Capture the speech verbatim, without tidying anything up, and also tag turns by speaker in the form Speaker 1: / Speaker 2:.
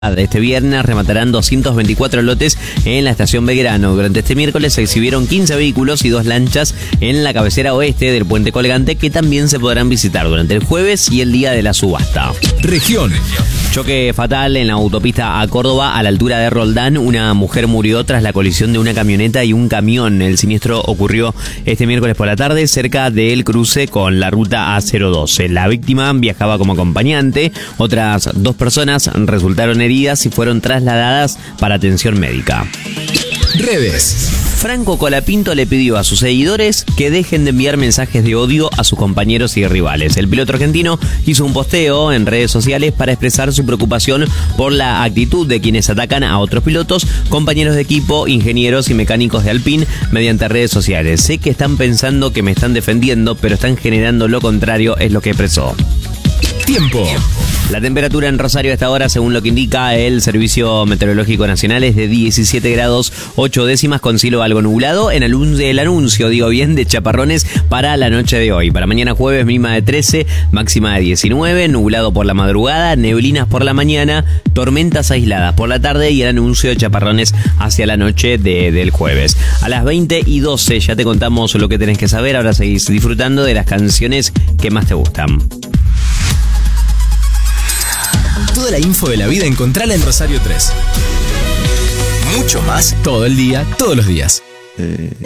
Speaker 1: Este viernes rematarán doscientos veinticuatro lotes en la estación Belgrano. Durante este miércoles se exhibieron quince vehículos y dos lanchas en la cabecera oeste del puente colgante que también se podrán visitar durante el jueves y el día de la subasta.
Speaker 2: Región.
Speaker 1: Choque fatal en la autopista a Córdoba a la altura de Roldán. Una mujer murió tras la colisión de una camioneta y un camión. El siniestro ocurrió este miércoles por la tarde cerca del cruce con la ruta A cero doce. La víctima viajaba como acompañante. Otras dos personas resultaron heridas y fueron trasladadas para atención médica.
Speaker 2: Redes.
Speaker 1: Franco Colapinto le pidió a sus seguidores que dejen de enviar mensajes de odio a sus compañeros y rivales. El piloto argentino hizo un posteo en redes sociales para expresar su preocupación por la actitud de quienes atacan a otros pilotos, compañeros de equipo, ingenieros y mecánicos de Alpine mediante redes sociales. Sé que están pensando que me están defendiendo, pero están generando lo contrario, es lo que expresó.
Speaker 2: Tiempo.
Speaker 1: La temperatura en Rosario a esta hora, según lo que indica el Servicio Meteorológico Nacional, es de diecisiete grados ocho décimas con cielo algo nublado. En el anuncio, digo bien, de chaparrones para la noche de hoy. Para mañana jueves, mínima de trece, máxima de diecinueve, nublado por la madrugada, neblinas por la mañana, tormentas aisladas por la tarde y el anuncio de chaparrones hacia la noche de, del jueves. A las veinte y doce ya te contamos lo que tenés que saber. Ahora seguís disfrutando de las canciones que más te gustan.
Speaker 2: Toda la info de la vida encontrala en Rosario tres. Mucho más todo el día, todos los días.
Speaker 3: Eh...